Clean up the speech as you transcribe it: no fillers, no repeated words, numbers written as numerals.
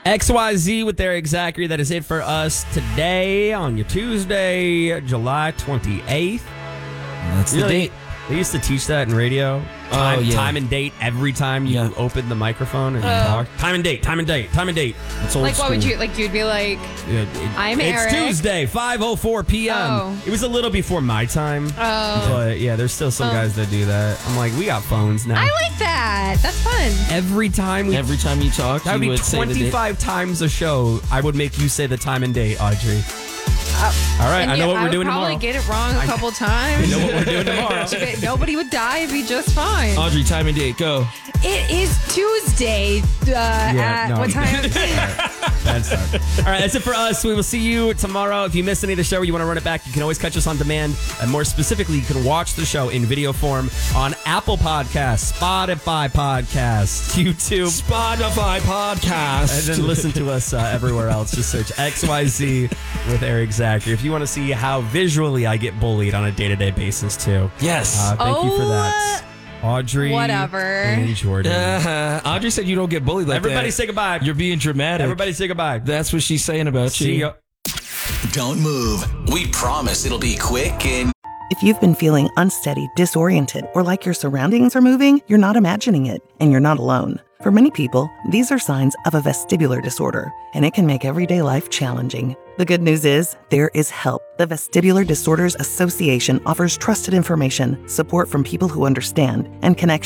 XYZ with Eric Zachary. That is it for us today on your Tuesday, July 28th. That's the date. They used to teach that in radio. Time and date every time you open the microphone and you talk. Time and date. That's old Like, school. what would you, like, you'd be like, I'm Eric. It's Tuesday, 5:04 p.m. Oh. It was a little before my time. Oh. But yeah, there's still some guys that do that. I'm like, we got phones now. I like that. That's fun. Every time you talk, that would you be would say the date. 25 times a show, I would make you say the time and date, Audrey. All right, I know what we're doing tomorrow. I would probably get it wrong a couple times. I know what we're doing tomorrow. Nobody would die. It'd be just fine. Audrey, time and date, go. It is Tuesday what time? That's all right, that's it for us. We will see you tomorrow. If you missed any of the show or you want to run it back, you can always catch us on demand. And more specifically, you can watch the show in video form on Apple Podcasts, Spotify Podcasts, YouTube, Spotify Podcast. and then listen to us everywhere else. Just search XYZ with Eric Zachary. If you want to see how visually I get bullied on a day-to-day basis, too. Yes. Thank you for that. Audrey Whatever. and Jordan. Audrey said you don't get bullied like Everybody that. say goodbye. You're being dramatic. Everybody say goodbye. That's what she's saying about See you. ya. Don't move. We promise it'll be quick and... If you've been feeling unsteady, disoriented, or like your surroundings are moving, you're not imagining it, and you're not alone. For many people, these are signs of a vestibular disorder, and it can make everyday life challenging. The good news is, there is help. The Vestibular Disorders Association offers trusted information, support from people who understand, and connection